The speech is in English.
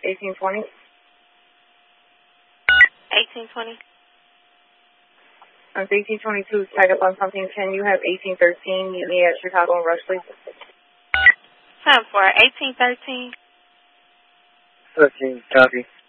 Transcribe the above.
1820. 1820. 1822 is tied up on something. Can you have 1813 meet me at Chicago and Rush, please? Time for 1813. 13, copy.